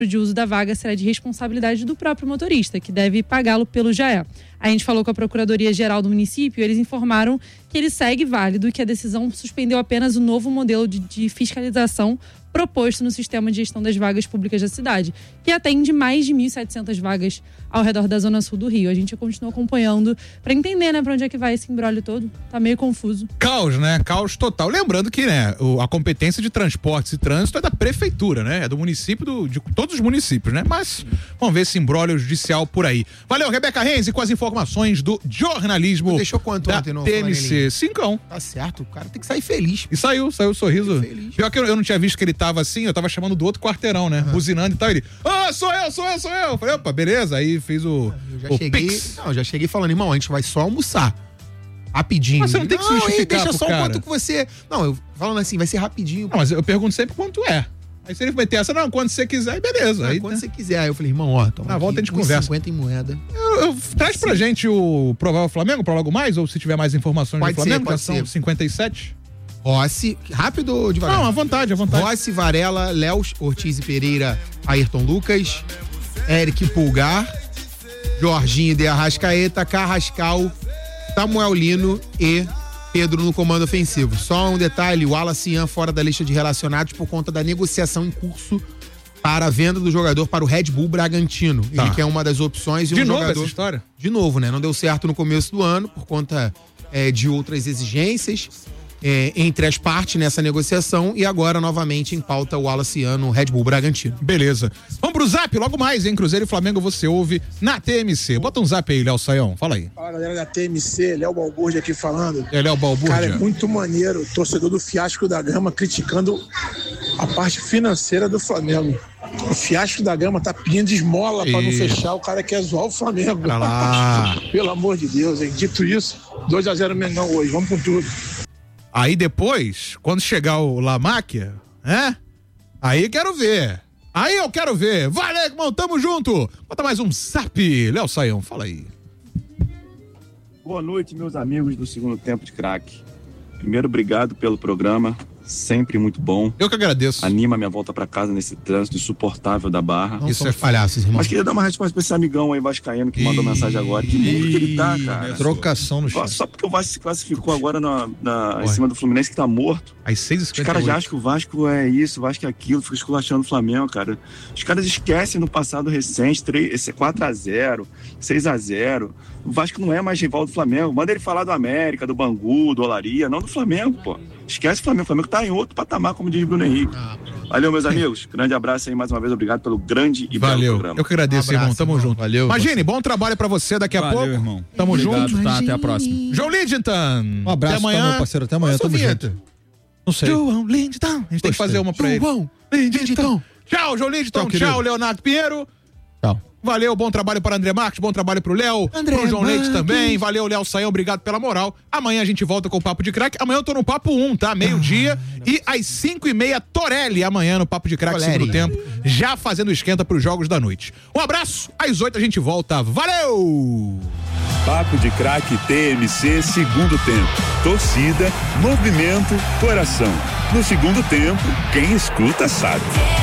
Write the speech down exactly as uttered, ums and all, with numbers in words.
de uso da vaga será de responsabilidade do próprio motorista, que deve pagá-lo pelo J E. A gente falou com a Procuradoria-Geral do município e eles informaram que ele segue válido e que a decisão suspendeu apenas o novo modelo de, de fiscalização proposto no sistema de gestão das vagas públicas da cidade, que atende mais de mil e setecentas vagas ao redor da zona sul do Rio. A gente continua acompanhando para entender, né, para onde é que vai esse imbróglio todo. Tá meio confuso. Caos, né? Caos total. Lembrando que, né, a competência de transportes e trânsito é da prefeitura, né? É do município, do, de todos os municípios, né? Mas vamos ver esse imbróglio judicial por aí. Valeu, Rebeca Renzi, com as informações do jornalismo. Deixou quanto da ontem no T M C? Cincão. Tá certo, o cara tem que sair feliz. E saiu, saiu o sorriso. Pior que eu, eu não tinha visto que ele tava assim, eu tava chamando do outro quarteirão, né? Uhum. Buzinando e tal. Ele, ah, sou eu, sou eu, sou eu. Eu falei, opa, beleza. Aí fiz o. Eu já o cheguei. Pix. Não, eu já cheguei falando, irmão, a gente vai só almoçar. Rapidinho. Mas você não tem que se justificar deixa pro só cara. o quanto que você. Não, eu falando assim, vai ser rapidinho. Não, mas eu pergunto sempre quanto é. Aí se ele meter essa, não, quando você quiser, beleza. Ah, aí, quando né? você quiser. Aí eu falei, irmão, ó, toma Na volta a gente conversa. cinquenta em moeda. Eu, eu, traz pra gente o provável Flamengo, pra logo mais, ou se tiver mais informações Pode do Flamengo, ser, pode já são ser. cinquenta e sete. Rossi, rápido ou devagar? Não, à vontade, à vontade. Rossi, Varela, Léo, Ortiz e Pereira, Ayrton Lucas, Eric Pulgar, Jorginho de Arrascaeta, Carrascal, Samuel Lino e Pedro no comando ofensivo. Só um detalhe, o Wallace Ian fora da lista de relacionados por conta da negociação em curso para a venda do jogador para o Red Bull Bragantino. Tá. Ele que é uma das opções. E De um novo jogador... essa história? De novo, né? Não deu certo no começo do ano por conta é, de outras exigências é, entre as partes nessa negociação e agora novamente em pauta o Wallace Ian no Red Bull Bragantino. Beleza. Vamos pro Zap, logo mais, hein? Cruzeiro e Flamengo você ouve na T M C. Bota um Zap aí, Léo Saião, fala aí. Fala, galera da T M C, Léo Balbúrdia aqui falando. É Léo Balbúrdia. Cara, é muito maneiro, torcedor do Fiasco da Gama criticando a parte financeira do Flamengo. O Fiasco da Gama tá pedindo esmola pra não E... fechar, o cara quer zoar o Flamengo. Pra lá. Pelo amor de Deus, hein? Dito isso, dois a zero Mengão hoje, vamos com tudo. Aí depois, quando chegar o Lamáquia, né? Aí quero ver. Aí eu quero ver. Valeu, irmão, tamo junto. Bota mais um Zap. Léo Saião, fala aí. Boa noite, meus amigos do Segundo Tempo de Craque. Primeiro, obrigado pelo programa, sempre muito bom. Eu que agradeço. Anima a minha volta pra casa nesse trânsito insuportável da Barra. Não Isso é palhaços, irmão. Mas queria dar uma resposta pra esse amigão aí vascaíno que mandou mensagem agora. Que mundo que ele tá, cara. Trocação no Só, chat. só porque o Vasco se classificou agora na, na, em cima do Fluminense que tá morto. Às seis e Os cinquenta e caras oito. já acham que o Vasco é isso, o Vasco é aquilo, fica esculachando o Flamengo, cara. Os caras esquecem no passado recente, quatro a zero, seis a zero. O Vasco não é mais rival do Flamengo. Manda ele falar do América, do Bangu, do Olaria, não do Flamengo, pô. Esquece o Flamengo. O Flamengo tá em outro patamar, como diz Bruno Henrique. Valeu, meus amigos. Grande abraço aí, mais uma vez. Obrigado pelo grande e belo Valeu. programa. Eu que agradeço, Um abraço, irmão. Tamo irmão. junto. Valeu. Imagine, bom trabalho pra você daqui a Valeu, pouco. irmão. Tamo Obrigado, junto. tá? Até a próxima. João Lidington. Um abraço, Até amanhã. tá, meu parceiro. Até amanhã. Qual a Tamo sua junto. vinheta? Não sei. João Lidington. A gente tem que Gostei. fazer uma pra ele. João Lidington. Tchau, João Lidington. Tchau, Tchau, querido. Leonardo Pinheiro. Tchau. Valeu, bom trabalho para André Marques, bom trabalho pro Léo, André pro João Marques. Leite também. Valeu, Léo Saião, obrigado pela moral. Amanhã a gente volta com o Papo de Craque. Amanhã eu tô no Papo um, tá? Meio-dia e às cinco e meia, Torelli, amanhã no Papo de Craque, Torelli. segundo tempo, já fazendo esquenta pros jogos da noite. Um abraço, às oito a gente volta. Valeu! Papo de Craque T M C, segundo tempo. Torcida, movimento, coração. No segundo tempo, quem escuta sabe.